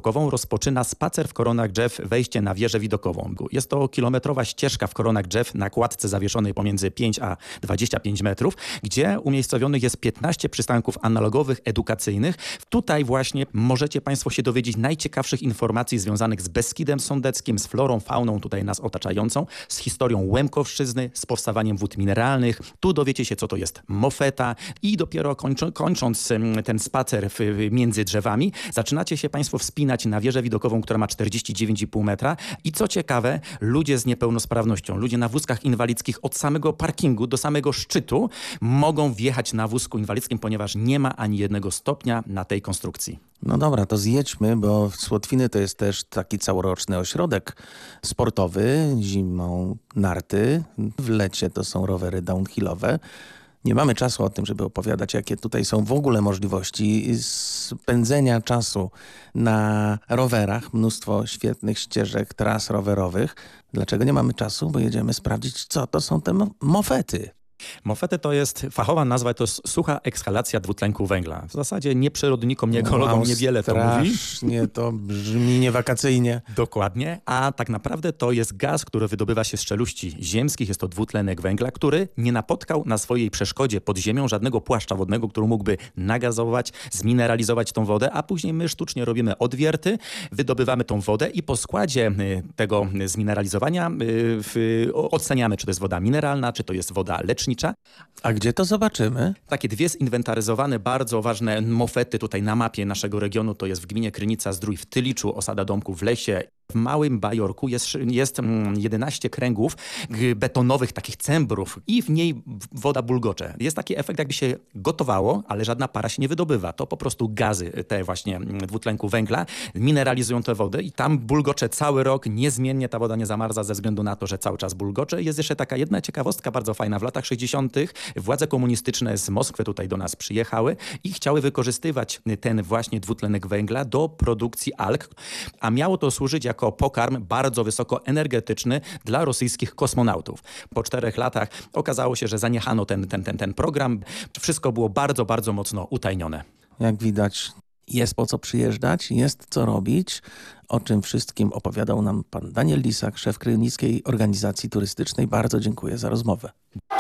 widokową rozpoczyna spacer w koronach drzew, wejście na wieżę widokową. Jest to kilometrowa ścieżka w koronach drzew na kładce zawieszonej pomiędzy 5 a 25 metrów, gdzie umiejscowionych jest 15 przystanków analogowych, edukacyjnych. Tutaj właśnie możecie Państwo się dowiedzieć najciekawszych informacji związanych z Beskidem Sądeckim, z florą, fauną tutaj nas otaczającą, z historią Łemkowszczyzny, z powstawaniem wód mineralnych. Tu dowiecie się, co to jest mofeta i dopiero kończąc ten spacer między drzewami, zaczynacie się Państwo wspinać na wieżę widokową, która ma 49,5 metra i co ciekawe, ludzie z niepełnosprawnością, ludzie na wózkach inwalidzkich od samego parkingu do samego szczytu mogą wjechać na wózku inwalidzkim, ponieważ nie ma ani jednego stopnia na tej konstrukcji. No dobra, to zjedźmy, bo Słotwiny to jest też taki całoroczny ośrodek sportowy. Zimą narty, w lecie to są rowery downhillowe. Nie mamy czasu o tym, żeby opowiadać, jakie tutaj są w ogóle możliwości spędzenia czasu na rowerach. Mnóstwo świetnych ścieżek, tras rowerowych. Dlaczego nie mamy czasu? Bo jedziemy sprawdzić, co to są te mofety. Mofety to jest, fachowa nazwa to jest sucha ekshalacja dwutlenku węgla. W zasadzie nie przyrodnikom, nie ekologom niewiele to mówi. Strasznie to brzmi niewakacyjnie. Dokładnie, a tak naprawdę to jest gaz, który wydobywa się z czeluści ziemskich. Jest to dwutlenek węgla, który nie napotkał na swojej przeszkodzie pod ziemią żadnego płaszcza wodnego, który mógłby nagazować, zmineralizować tą wodę, a później my sztucznie robimy odwierty, wydobywamy tą wodę i po składzie tego zmineralizowania oceniamy, czy to jest woda mineralna, czy to jest woda lecznicza. A gdzie to zobaczymy? Takie dwie zinwentaryzowane, bardzo ważne mofety tutaj na mapie naszego regionu to jest w gminie Krynica-Zdrój w Tyliczu, osada domków w lesie. W Małym Bajorku jest 11 kręgów betonowych, takich cembrów i w niej woda bulgocze. Jest taki efekt, jakby się gotowało, ale żadna para się nie wydobywa. To po prostu gazy te właśnie dwutlenku węgla mineralizują tę wodę i tam bulgocze cały rok. Niezmiennie ta woda nie zamarza ze względu na to, że cały czas bulgocze. Jest jeszcze taka jedna ciekawostka bardzo fajna. W latach 60. władze komunistyczne z Moskwy tutaj do nas przyjechały i chciały wykorzystywać ten właśnie dwutlenek węgla do produkcji alg, a miało to służyć jako pokarm bardzo wysoko energetyczny dla rosyjskich kosmonautów. Po 4 latach okazało się, że zaniechano ten program. Wszystko było bardzo, bardzo mocno utajnione. Jak widać, jest po co przyjeżdżać, jest co robić. O czym wszystkim opowiadał nam pan Daniel Lisak, szef Krynickiej Organizacji Turystycznej. Bardzo dziękuję za rozmowę.